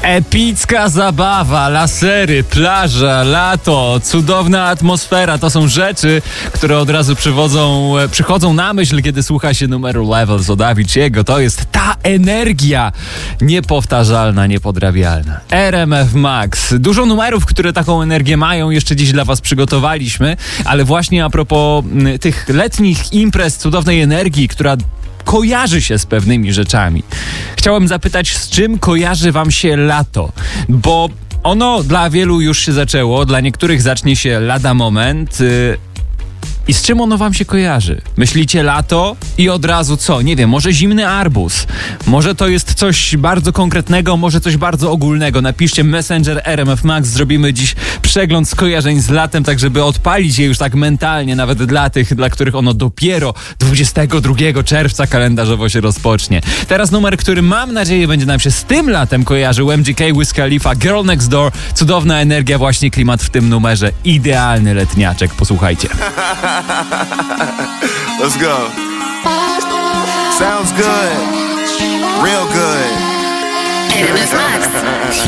Epicka zabawa, lasery, plaża, lato, cudowna atmosfera to są rzeczy, które od razu przychodzą na myśl, kiedy słucha się numeru Levels od Avicii'ego. To jest ta energia niepowtarzalna, niepodrabialna. RMF Max. Dużo numerów, które taką energię mają, jeszcze dziś dla was przygotowaliśmy, ale właśnie a propos tych letnich imprez, cudownej energii, która kojarzy się z pewnymi rzeczami. Chciałem zapytać, z czym kojarzy wam się lato? Bo ono dla wielu już się zaczęło, dla niektórych zacznie się lada moment. I z czym ono wam się kojarzy? Myślicie lato i od razu co? Nie wiem, może zimny arbuz. Może to jest coś bardzo konkretnego, może coś bardzo ogólnego. Napiszcie Messenger RMF Max. Zrobimy dziś przegląd skojarzeń z latem, tak żeby odpalić je już tak mentalnie, nawet dla tych, dla których ono dopiero 22 czerwca kalendarzowo się rozpocznie. Teraz numer, który mam nadzieję będzie nam się z tym latem kojarzył. MGK, Wiz Khalifa, Girl Next Door. Cudowna energia, właśnie klimat w tym numerze. Idealny letniaczek. Posłuchajcie. Let's go. Sounds good. Real good. RMF Max.